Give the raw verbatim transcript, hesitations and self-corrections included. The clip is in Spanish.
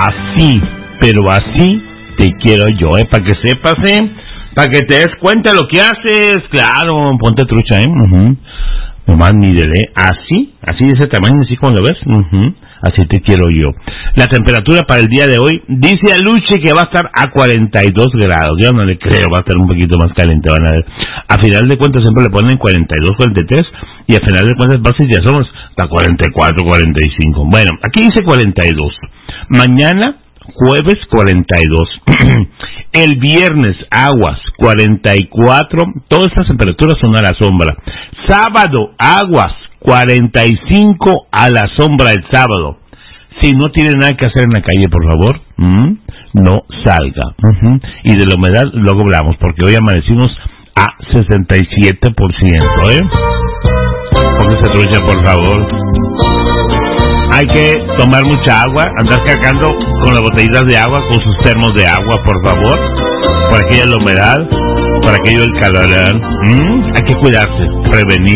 Así, pero así te quiero yo, ¿eh? Para que sepas, ¿eh? Para que te des cuenta de lo que haces. Claro, ponte trucha, ¿eh? Uh-huh. Nomás mídele. Así, así de ese tamaño, así como lo ves. Uh-huh. Así te quiero yo. La temperatura para el día de hoy, dice Aluche que va a estar a cuarenta y dos grados. Yo no le creo, va a estar un poquito más caliente, van a ver. A final de cuentas siempre le ponen cuarenta y dos, cuarenta y tres, y a final de cuentas vas ya somos hasta cuarenta y cuatro, cuarenta y cinco. Bueno, aquí dice cuarenta y dos. Mañana, jueves, cuarenta y dos. El viernes, aguas, cuarenta y cuatro. Todas estas temperaturas son a la sombra. Sábado, aguas, cuarenta y cinco a la sombra el sábado. Si no tiene nada que hacer en la calle, por favor, ¿m? no salga. Uh-huh. Y de la humedad luego hablamos, porque hoy amanecimos a sesenta y siete por ciento, ¿eh? Póngase trucha, por favor. Hay que tomar mucha agua, andar cargando con las botellitas de agua, con sus termos de agua, por favor, por aquella la humedad, por aquello el calor. ¿Mm? Hay que cuidarse, prevenir.